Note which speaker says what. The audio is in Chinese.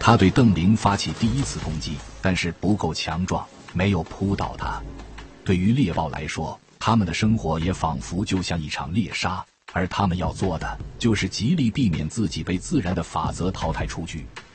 Speaker 1: 他对邓明发起第一次攻击，但是不够强壮，没有扑倒他。对于猎豹来说，他们的生活也仿佛就像一场猎杀，而他们要做的就是极力避免自己被自然的法则淘汰出局。